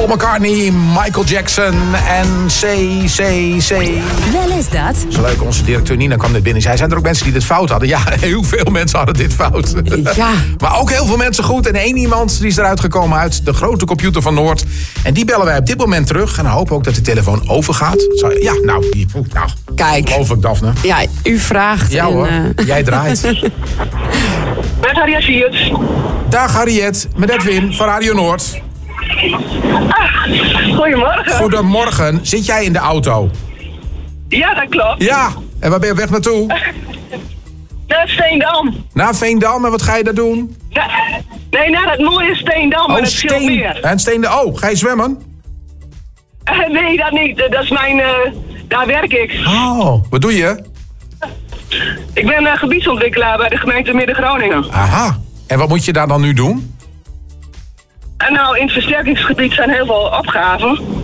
Paul McCartney, Michael Jackson en C. Wel is dat. Zo leuk, onze directeur Nina kwam net binnen. Zij zijn er ook mensen die dit fout hadden? Ja, heel veel mensen hadden dit fout. Ja. Maar ook heel veel mensen goed. En één iemand die is eruit gekomen uit de grote computer van Noord. En die bellen wij op dit moment terug. En hopen ook dat de telefoon overgaat. Ja, nou. Kijk. Geloof ik, Daphne. Ja, u vraagt. Ja hoor, jij draait. Met Harriet. Dag Harriet, met Edwin van Radio Noord. Goedemorgen. Goedemorgen. Zit jij in de auto? Ja, dat klopt. Ja. En waar ben je op weg naartoe? Naar Steendam. Naar Veendam. En wat ga je daar doen? Nee, naar het mooie Steendam. Maar dat scheelt meer. En Steendam. Ga je zwemmen? Nee, dat niet. Dat is mijn... daar werk ik. Oh, wat doe je? Ik ben gebiedsontwikkelaar bij de gemeente Midden-Groningen. Aha. En wat moet je daar dan nu doen? En nou, in het versterkingsgebied zijn heel veel opgaven.